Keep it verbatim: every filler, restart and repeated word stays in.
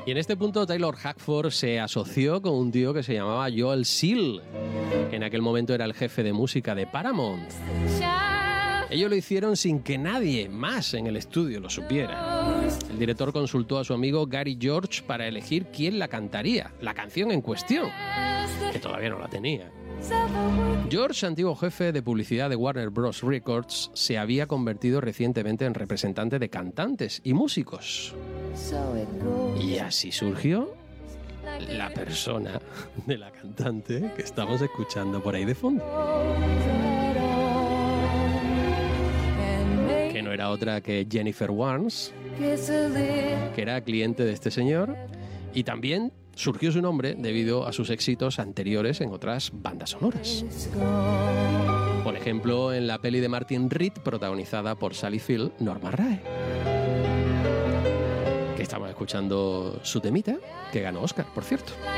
Y en este punto Taylor Hackford se asoció con un tío que se llamaba Joel Seal, que en aquel momento era el jefe de música de Paramount. Ellos lo hicieron sin que nadie más en el estudio lo supiera. El director consultó a su amigo Gary George para elegir quién la cantaría, la canción en cuestión, que todavía no la tenía. George, antiguo jefe de publicidad de Warner Bros. Records, se había convertido recientemente en representante de cantantes y músicos. Y así surgió la persona de la cantante que estamos escuchando por ahí de fondo. Que no era otra que Jennifer Warnes, que era cliente de este señor, y también surgió su nombre debido a sus éxitos anteriores en otras bandas sonoras. Por ejemplo, en la peli de Martin Reed, protagonizada por Sally Field, Norma Rae. Que estamos escuchando su temita, que ganó Oscar, por cierto.